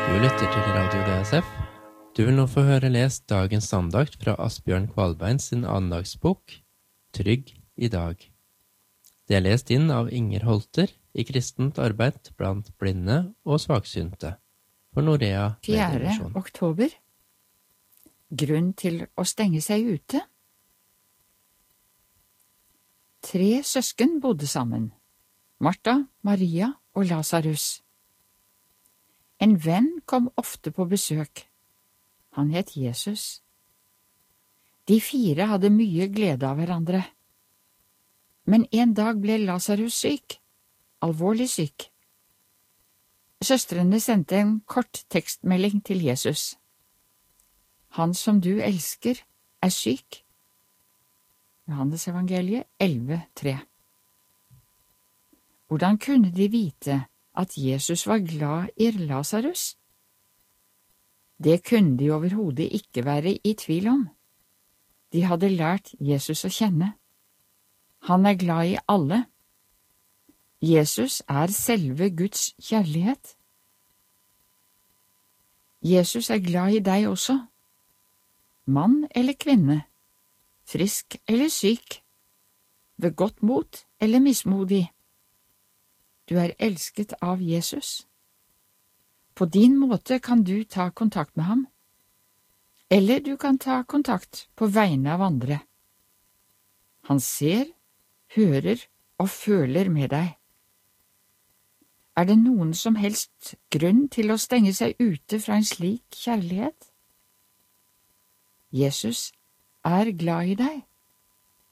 Du lytter til Radio DSF. Du vil nå få høre lest dagens andakt fra Asbjørn Kvalbein sin andagsbok, Trygg i dag. Det er lest inn av Inger Holter i kristent arbeid blant blinde og svaksynte for Norea 4. oktober. Grunn til å stenge seg ute. 3 søsken bodde sammen, Martha, Maria og Lazarus. En venn kom ofte på besøk. Han het Jesus. De 4 hadde mye glede av hverandre. Men en dag ble Lazarus syk, alvorlig syk. Søstrene sendte en kort tekstmelding til Jesus. Han som du elsker, er syk. Johannes evangeliet 11,3. Hvordan kunne de vite at Jesus var glad i Lazarus? Det kunne de overhodet ikke være i tvil om. De hadde lært Jesus å kjenne. Han er glad i alle. Jesus er selve Guds kjærlighet. Jesus er glad i deg også. Mann eller kvinne, frisk eller syk, ved godt mot eller mismodig. Du er elsket av Jesus. På din måte kan du ta kontakt med ham, eller du kan ta kontakt på vegne av andre. Han ser, hører og føler med deg. Er det noen som helst grunn til å stenge seg ute fra en slik kjærlighet? Jesus er glad i deg.